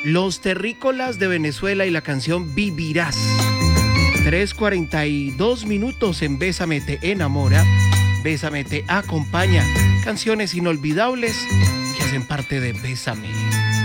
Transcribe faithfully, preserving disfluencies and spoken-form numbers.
Los Terrícolas de Venezuela y la canción Vivirás. tres cuarenta y dos minutos en Bésame te enamora, Bésame te acompaña. Canciones inolvidables que hacen parte de Bésame.